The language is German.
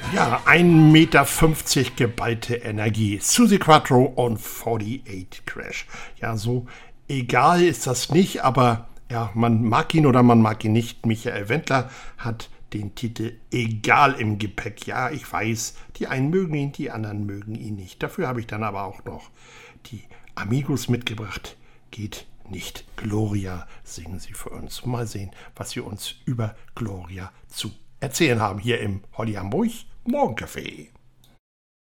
Ja, 1,50 Meter geballte Energie. Suzi Quattro und 48 Crash. Ja, so egal ist das nicht, aber ja, man mag ihn oder man mag ihn nicht. Michael Wendler hat den Titel Egal im Gepäck. Ja, ich weiß, die einen mögen ihn, die anderen mögen ihn nicht. Dafür habe ich dann aber auch noch die Amigos mitgebracht. Geht nicht. Gloria singen sie für uns. Mal sehen, was sie uns über Gloria zu erzählen haben hier im Holly Hamburg Morgencafé.